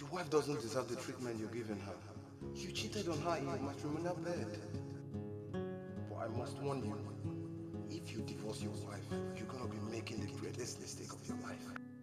Your wife doesn't deserve the treatment you're giving her. You cheated on her in your matrimonial bed. But I must warn you, if you divorce your wife, you're gonna be making the greatest mistake of your life.